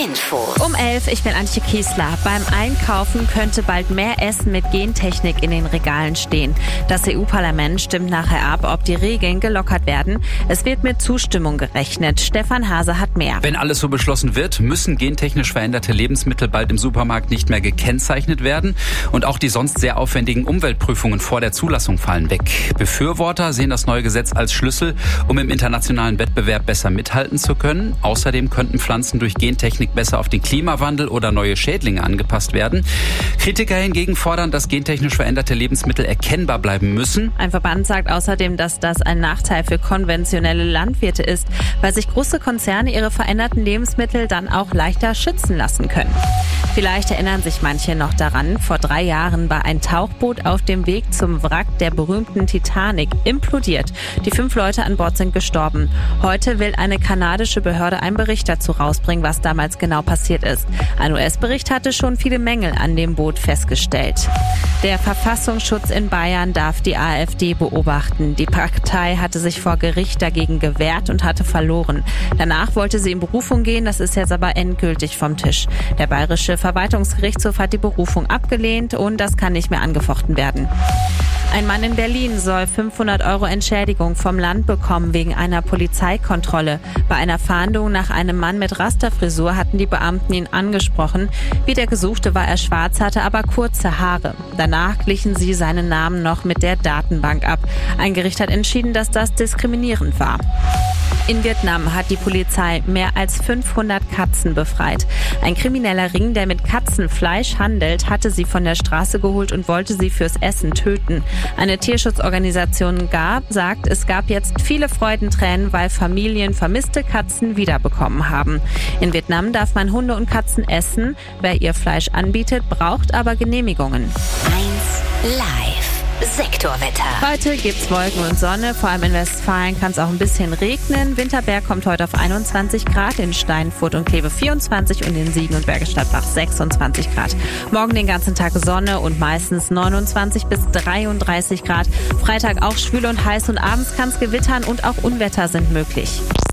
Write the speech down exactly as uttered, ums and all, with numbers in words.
Info. Um elf, ich bin Antje Kiesler. Beim Einkaufen könnte bald mehr Essen mit Gentechnik in den Regalen stehen. Das E U-Parlament stimmt nachher ab, ob die Regeln gelockert werden. Es wird mit Zustimmung gerechnet. Stefan Hase hat mehr. Wenn alles so beschlossen wird, müssen gentechnisch veränderte Lebensmittel bald im Supermarkt nicht mehr gekennzeichnet werden. Und auch die sonst sehr aufwendigen Umweltprüfungen vor der Zulassung fallen weg. Befürworter sehen das neue Gesetz als Schlüssel, um im internationalen Wettbewerb besser mithalten zu können. Außerdem könnten Pflanzen durch Gentechnik besser auf den Klimawandel oder neue Schädlinge angepasst werden. Kritiker hingegen fordern, dass gentechnisch veränderte Lebensmittel erkennbar bleiben müssen. Ein Verband sagt außerdem, dass das ein Nachteil für konventionelle Landwirte ist, weil sich große Konzerne ihre veränderten Lebensmittel dann auch leichter schützen lassen können. Vielleicht erinnern sich manche noch daran, vor drei Jahren war ein Tauchboot auf dem Weg zum Wrack der berühmten Titanic implodiert. Die fünf Leute an Bord sind gestorben. Heute will eine kanadische Behörde einen Bericht dazu rausbringen, was damals genau passiert ist. Ein U S-Bericht hatte schon viele Mängel an dem Boot festgestellt. Der Verfassungsschutz in Bayern darf die AfD beobachten. Die Partei hatte sich vor Gericht dagegen gewehrt und hatte verloren. Danach wollte sie in Berufung gehen, das ist jetzt aber endgültig vom Tisch. Der bayerische Verwaltungsgerichtshof hat die Berufung abgelehnt und das kann nicht mehr angefochten werden. Ein Mann in Berlin soll fünfhundert Euro Entschädigung vom Land bekommen wegen einer Polizeikontrolle. Bei einer Fahndung nach einem Mann mit Rasterfrisur hatten die Beamten ihn angesprochen. Wie der Gesuchte war er schwarz, hatte aber kurze Haare. Danach glichen sie seinen Namen noch mit der Datenbank ab. Ein Gericht hat entschieden, dass das diskriminierend war. In Vietnam hat die Polizei mehr als fünfhundert Katzen befreit. Ein krimineller Ring, der mit Katzenfleisch handelt, hatte sie von der Straße geholt und wollte sie fürs Essen töten. Eine Tierschutzorganisation gab, sagt, es gab jetzt viele Freudentränen, weil Familien vermisste Katzen wiederbekommen haben. In Vietnam darf man Hunde und Katzen essen. Wer ihr Fleisch anbietet, braucht aber Genehmigungen. eins Live. Sektorwetter. Heute gibt's Wolken und Sonne, vor allem in Westfalen kann es auch ein bisschen regnen. Winterberg kommt heute auf einundzwanzig Grad, in Steinfurt und Kleve vierundzwanzig und in Siegen und Bergisch Gladbach sechsundzwanzig Grad. Morgen den ganzen Tag Sonne und meistens neunundzwanzig bis dreiunddreißig Grad. Freitag auch schwül und heiß und abends kann es gewittern und auch Unwetter sind möglich.